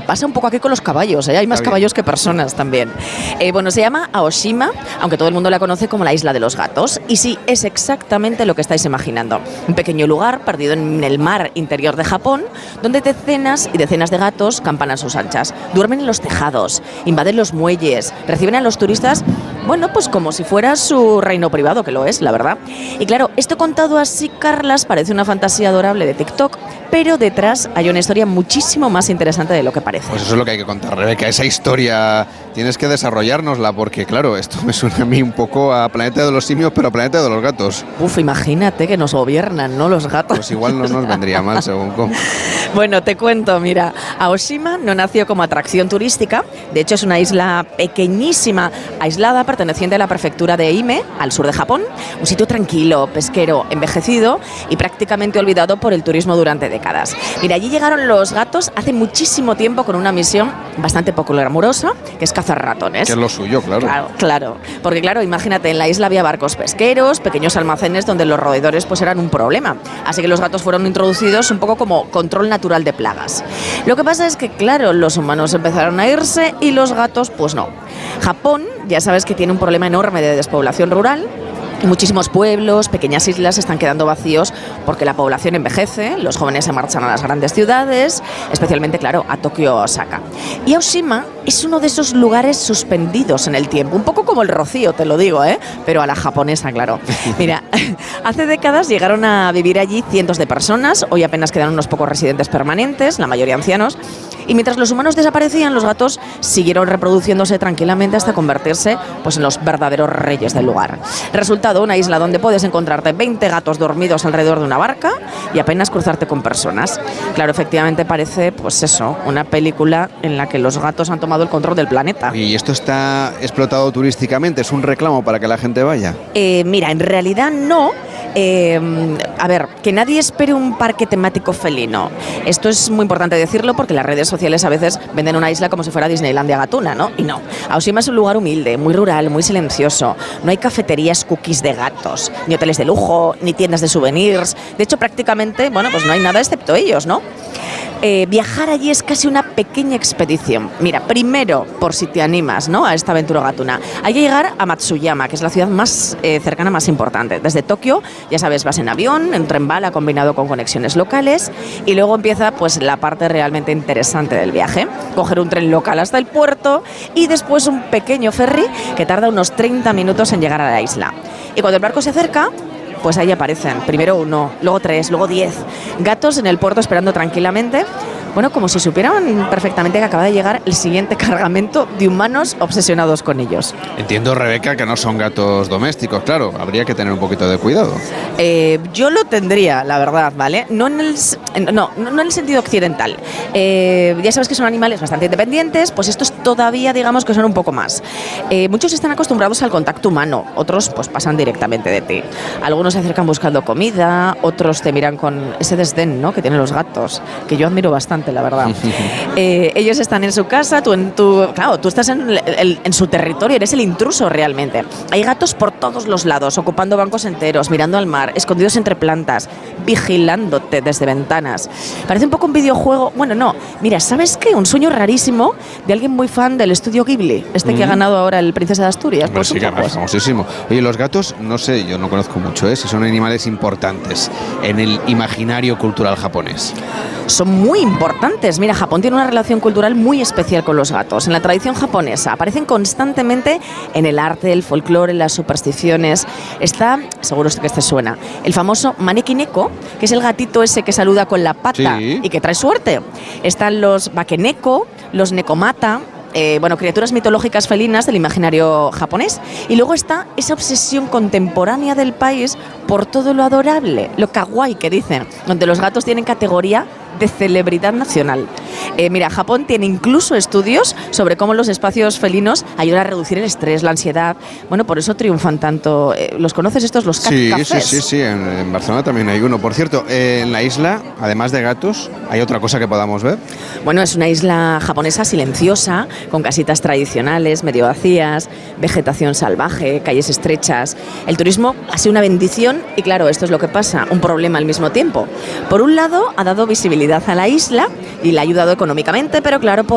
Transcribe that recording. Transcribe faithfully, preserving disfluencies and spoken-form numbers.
pasa un poco aquí con los caballos, ¿eh? Hay más caballos que personas también. Eh, bueno, se llama Aoshima, aunque todo el mundo la conoce como la isla de los gatos. Y sí, es exactamente lo que estáis imaginando. Un pequeño lugar perdido en el mar interior de Japón, donde decenas y decenas de gatos campan a sus anchas. Duermen en los tejados, invaden los muelles, reciben a los turistas, bueno, pues como si fuera su reino privado, que lo es, la verdad. Y claro, esto contado así, Carlas, parece una fantasía adorable de TikTok, pero detrás hay una historia muchísimo más interesante de lo que parece. Pues eso es lo que hay que contar, Rebeca. Esa historia tienes que desarrollárnosla, porque claro, esto me suena a mí un poco a Planeta de los Simios, pero a Planeta de los Gatos. Uf, imagínate que nos gobiernan, ¿no? Los gatos. Pues igual no nos vendría mal, según cómo. Bueno, te cuento, mira, Aoshima no nació como atracción turística, de hecho es una isla pequeñísima, aislada, perteneciente a la prefectura de Ehime, al sur de Japón, un sitio tranquilo, pesquero, envejecido y prácticamente olvidado por el turismo durante décadas. Mira, allí llegaron los gatos hace muchísimo tiempo con una misión bastante poco glamurosa, que es cazar ratones. Que es lo suyo, claro. Claro, claro, porque claro, imagínate, en la isla había barcos pesqueros, pequeños almacenes donde los roedores pues eran un problema, así que los gatos fueron introducidos un poco como control natural de plagas. Lo que pasa es que, claro, los humanos empezaron a irse y los gatos, pues no. Japón, ya sabes que tiene un problema enorme de despoblación rural. Muchísimos pueblos, pequeñas islas están quedando vacíos porque la población envejece, los jóvenes se marchan a las grandes ciudades, especialmente, claro, a Tokio o Osaka. Y Aoshima es uno de esos lugares suspendidos en el tiempo, un poco como el Rocío, te lo digo, ¿eh? Pero a la japonesa, claro. Mira, hace décadas llegaron a vivir allí cientos de personas, hoy apenas quedan unos pocos residentes permanentes, la mayoría ancianos, y mientras los humanos desaparecían, los gatos siguieron reproduciéndose tranquilamente hasta convertirse pues, en los verdaderos reyes del lugar. Resultado, una isla donde puedes encontrarte veinte gatos dormidos alrededor de una barca y apenas cruzarte con personas. Claro, efectivamente parece, pues eso, una película en la que los gatos han tomado el control del planeta. ¿Y esto está explotado turísticamente? ¿Es un reclamo para que la gente vaya? Eh, mira, en realidad no. Eh, a ver, que nadie espere un parque temático felino. Esto es muy importante decirlo porque las redes sociales a veces venden una isla como si fuera Disneylandia gatuna, ¿no? Y no. Aoshima es un lugar humilde, muy rural, muy silencioso. No hay cafeterías cookies de gatos, ni hoteles de lujo, ni tiendas de souvenirs. De hecho, prácticamente, bueno, pues no hay nada excepto ellos, ¿no? Eh, viajar allí es casi una pequeña expedición. Mira, primero, por si te animas, ¿no?, a esta aventura gatuna, hay que llegar a Matsuyama, que es la ciudad más eh, cercana, más importante. Desde Tokio, ya sabes, vas en avión, en tren bala combinado con conexiones locales, y luego empieza pues la parte realmente interesante del viaje. Coger un tren local hasta el puerto y después un pequeño ferry que tarda unos treinta minutos en llegar a la isla. Y cuando el barco se acerca, pues ahí aparecen, primero uno, luego tres, luego diez gatos en el puerto esperando tranquilamente, bueno, como si supieran perfectamente que acaba de llegar el siguiente cargamento de humanos obsesionados con ellos. Entiendo, Rebeca, que no son gatos domésticos, claro, habría que tener un poquito de cuidado. Eh, yo lo tendría, la verdad, ¿vale? No en el, no, no en el sentido occidental. Eh, ya sabes que son animales bastante independientes, pues estos todavía, digamos, que son un poco más. Eh, muchos están acostumbrados al contacto humano, otros pues pasan directamente de ti. Algunos se acercan buscando comida, otros te miran con ese desdén, ¿no?, que tienen los gatos, que yo admiro bastante, la verdad. eh, ellos están en su casa, tú en tu, claro, tú estás en, el, en su territorio, eres el intruso realmente. Hay gatos por todos los lados, ocupando bancos enteros, mirando al mar, escondidos entre plantas, vigilándote desde ventanas. Parece un poco un videojuego. Bueno, no, mira, ¿sabes qué? Un sueño rarísimo de alguien muy fan del estudio Ghibli, este mm. que ha ganado ahora el Princesa de Asturias. Pues sí, que es famosísimo. Oye, los gatos, no sé, yo no conozco mucho, ¿eh?, si son animales importantes en el imaginario cultural japonés. Son muy importantes. Mira, Japón tiene una relación cultural muy especial con los gatos. En la tradición japonesa aparecen constantemente en el arte, el folclore, en las supersticiones. Está, seguro que este suena, el famoso maneki neko, que es el gatito ese que saluda con la pata, sí, y que trae suerte. Están los bakeneko, los nekomata, Eh, bueno, criaturas mitológicas felinas del imaginario japonés. Y luego está esa obsesión contemporánea del país por todo lo adorable, lo kawaii que dicen, donde los gatos tienen categoría de celebridad nacional. Eh, mira, Japón tiene incluso estudios sobre cómo los espacios felinos ayudan a reducir el estrés, la ansiedad. Bueno, por eso triunfan tanto. Eh, ¿Los conoces estos, los cat sí, cafés? Sí, sí, sí, en, en Barcelona también hay uno. Por cierto, eh, en la isla, además de gatos, ¿hay otra cosa que podamos ver? Bueno, es una isla japonesa silenciosa, con casitas tradicionales, medio vacías, vegetación salvaje, calles estrechas. El turismo ha sido una bendición y, claro, esto es lo que pasa, un problema al mismo tiempo. Por un lado, ha dado visibilidad a la isla y la ha ayudado económicamente, pero claro,